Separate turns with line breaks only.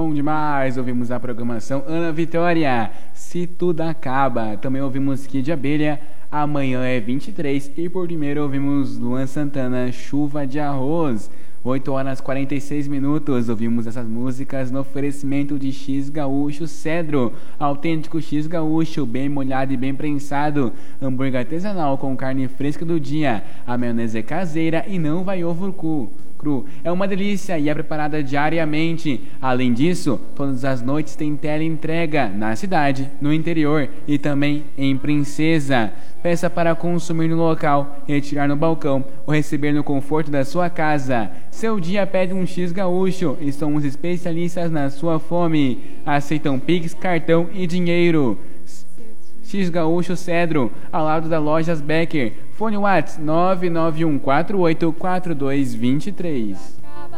bom demais. Ouvimos a programação Ana Vitória, Se Tudo Acaba. Também ouvimos Kid Abelha, Amanhã é 23. E por primeiro ouvimos Luan Santana, Chuva de Arroz. 8 horas 46 minutos, ouvimos essas músicas no oferecimento de X Gaúcho Cedro, autêntico X Gaúcho, bem molhado e bem prensado, hambúrguer artesanal com carne fresca do dia, a maionese é caseira e não vai ovo cru. É uma delícia e é preparada diariamente. Além disso, todas as noites tem teleentrega na cidade, no interior e também em Princesa. Peça para consumir no local, retirar no balcão ou receber no conforto da sua casa. Seu dia pede um X Gaúcho e somos especialistas na sua fome. Aceitam Pix, cartão e dinheiro. X Gaúcho Cedro, ao lado da Lojas Becker. Fone WhatsApp 991484223.